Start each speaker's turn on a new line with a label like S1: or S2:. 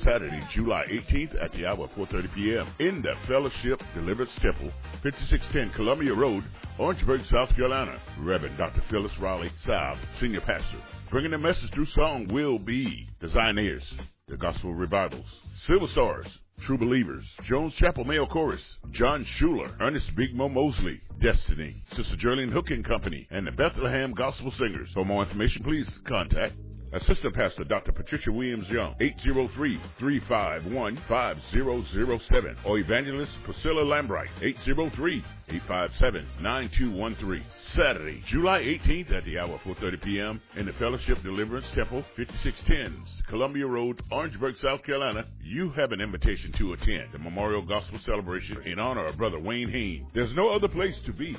S1: Saturday, July 18th at the hour of 4:30 p.m. in the Fellowship Deliverance Temple, 5610 Columbia Road, Orangeburg, South Carolina. Reverend Dr. Phyllis Raleigh Saab, Senior Pastor. Bringing the message through song will be the Zioneers, the Gospel Revivals, Silver Stars, True Believers, Jones Chapel Male Chorus, John Schuler, Ernest Big Mo Mosley, Destiny, Sister Geraldine Hook and Company, and the Bethlehem Gospel Singers. For more information, please contact Assistant Pastor Dr. Patricia Williams Young, 803-351-5007, or Evangelist Priscilla Lambright, 803-857-9213. Saturday, July 18th at the hour of 4:30 p.m. in the Fellowship Deliverance Temple, 5610 Columbia Road, Orangeburg, South Carolina. You have an invitation to attend the Memorial Gospel Celebration in honor of Brother Wayne Hain. There's no other place to be.